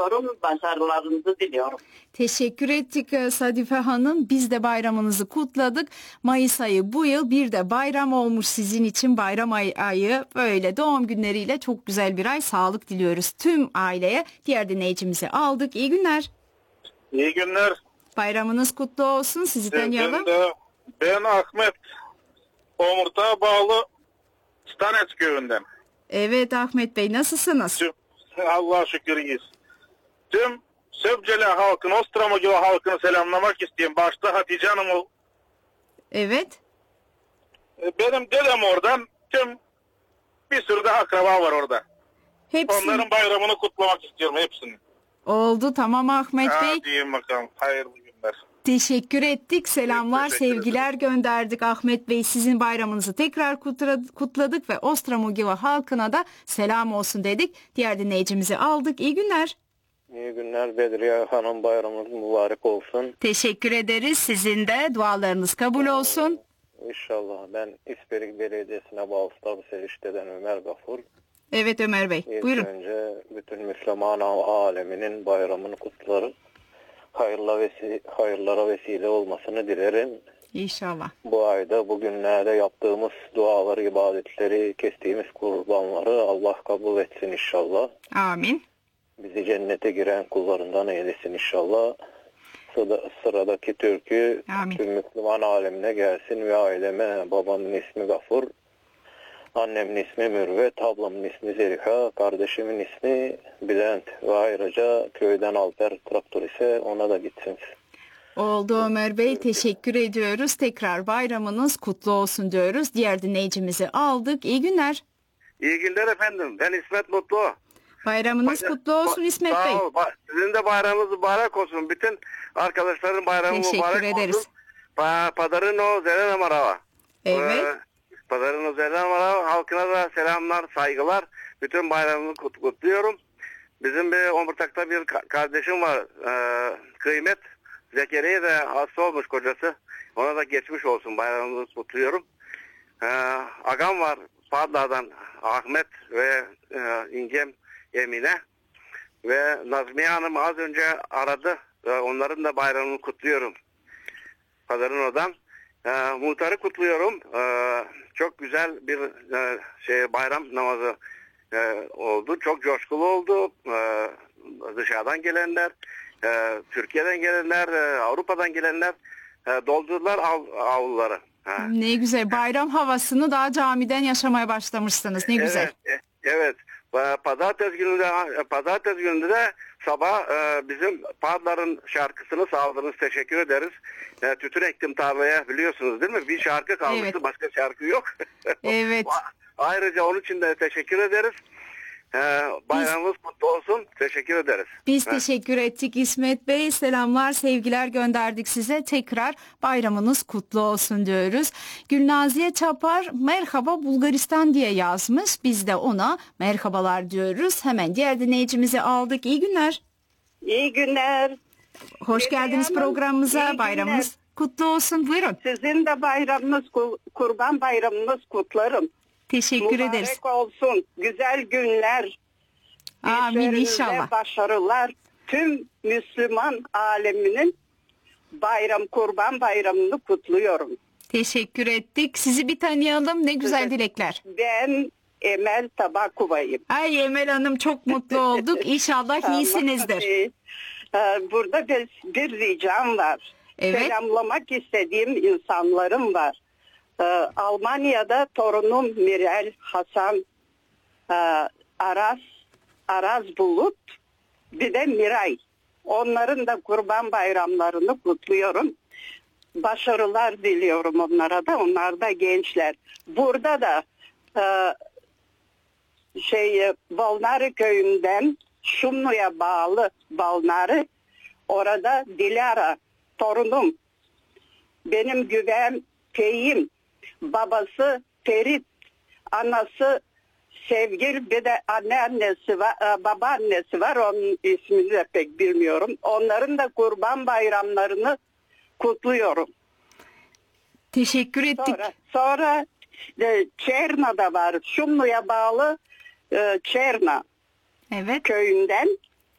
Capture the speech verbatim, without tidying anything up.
kutluyorum. Başarılarınızı diliyorum. Teşekkür ettik Sadife Hanım. Biz de bayramınızı kutladık. Mayıs ayı bu yıl bir de bayram olmuş sizin için. Bayram ay ayı böyle doğum günleriyle çok güzel bir ay. Sağlık diliyoruz tüm aileye. Diğer dinleyicimizi aldık. İyi günler. İyi günler. Bayramınız kutlu olsun. Sizi tanıyalım. De, ben Ahmet. Omurtağa bağlı Stanet köyünden. Evet Ahmet Bey, nasılsınız? Tüm, Allah'a şükür iyiyiz. Tüm Söbceli halkını, Ostramogiva halkını selamlamak istiyorum. Başta Hatice Hanım'ı. Evet. Benim dedem oradan, tüm bir sürü de akraba var orada. Hepsi. Onların bayramını kutlamak istiyorum hepsini. Oldu, tamam Ahmet Ha, Bey. diyeyim bakalım. Hayırlı günler. Teşekkür ettik. Selamlar, Teşekkür sevgiler gönderdik Ahmet Bey. Sizin bayramınızı tekrar kutladık ve Ostramogiva halkına da selam olsun dedik. Diğer dinleyicimizi aldık. İyi günler. İyi günler Bedriye Hanım, bayramınız mübarek olsun. Teşekkür ederiz. Sizin de dualarınız kabul olsun. İnşallah. Ben İsperik Belediyesi'ne bağlı Stabiselişte'den Ömer Gafur. Evet Ömer Bey, İlk buyurun. önce bütün Müslüman aleminin bayramını kutlarım. Hayırla vesi hayırlara vesile olmasını dilerim. İnşallah. Bu ayda, bugünlerde yaptığımız duaları, ibadetleri, kestiğimiz kurbanları Allah kabul etsin inşallah. Amin. Bizi cennete giren kullarından eylesin inşallah. Sırada, sıradaki türkü Amin. tüm Müslüman alemine gelsin ve aileme. Babamın ismi Gafur, annemin ismi Mürvet, ablamın ismi Zeliha, kardeşimin ismi Bülent ve ayrıca köyden Alper Traktör ise ona da gitsin. Oldu Ömer Bey, teşekkür ediyoruz. Tekrar bayramınız kutlu olsun diyoruz. Diğer dinleyicimizi aldık. İyi günler. İyi günler efendim. Ben İsmet Mutlu. Bayramınız kutlu olsun İsmet Sağ Bey. ol. Sizin de bayramınız mübarek olsun. Bütün arkadaşların bayramı Teşekkür mübarek ederiz. olsun. Pa Padarın o Zelena Marava. Evet. Ee, Padarın o Zelena Marava halkına da selamlar, saygılar. Bütün bayramını kut kutluyorum. Bizim bir Omurtak'ta bir ka kardeşim var. Ee, Kıymet. Zekeriya da hasta olmuş kocası. Ona da geçmiş olsun, bayramını kutluyorum. Ee, Agam var Padla'dan Ahmet ve e, İngem Emine ve Nazmiye Hanım az önce aradı. Ee, onların da bayramını kutluyorum. Pazarın odan. Ee, muhtarı kutluyorum. Ee, çok güzel bir e, şey bayram namazı e, oldu. Çok coşkulu oldu. Ee, dışarıdan gelenler, e, Türkiye'den gelenler, e, Avrupa'dan gelenler e, doldurdular av, avluları. Ha. Ne güzel, bayram havasını daha camiden yaşamaya başlamışsınız. Ne güzel. Evet, e, evet. Pazartesi günü de pazartesi günü de sabah e, bizim Padların şarkısını sağladınız. Teşekkür ederiz. E, tütün ektim tarlaya, biliyorsunuz değil mi? Bir şarkı kalmıştı. Evet. Başka şarkı yok. Evet. Ayrıca onun için de teşekkür ederiz. E, bayramınız kutlu olsun. Teşekkür ederiz. Biz Ha. teşekkür ettik İsmet Bey. Selamlar, sevgiler gönderdik size. Tekrar bayramınız kutlu olsun diyoruz. Gülnaziye Çapar merhaba Bulgaristan diye yazmış. Biz de ona merhabalar diyoruz. Hemen diğer dinleyicimizi aldık. İyi günler. İyi günler. Hoş geldiniz Hanım, programımıza. iyi Bayramınız günler. kutlu olsun. Buyurun. Sizin de bayramınız, kurban bayramınız kutlarım. Teşekkür Mübarek ederiz. olsun. Güzel günler. Amin İşlerinize inşallah. başarılar. Tüm Müslüman aleminin bayram, kurban bayramını kutluyorum. Teşekkür ettik. Sizi bir tanıyalım. Ne güzel Size- dilekler. Ben Emel Tabakuva'yım. Ay Emel Hanım, çok mutlu olduk. İnşallah iyisinizdir. Ee, Burada bir, bir ricam var. Evet. Selamlamak istediğim insanlarım var. Ee, Almanya'da torunum Mirel Hasan, e, Aras, Aras Bulut, bir de Miray. Onların da kurban bayramlarını kutluyorum. Başarılar diliyorum onlara da. Onlar da gençler. Burada da e, şey Balnarı köyünden Şumlu'ya bağlı Balnarı, orada Dilara torunum, benim güvem Fehim, babası Ferit, anası Sevgil, bir de anneannesi var, babaannesi var, onun ismini de pek bilmiyorum. Onların da kurban bayramlarını kutluyorum. Teşekkür ettik. Sonra, sonra e, Çerna'da var. Şumlu'ya bağlı e, Çerna Evet. köyünden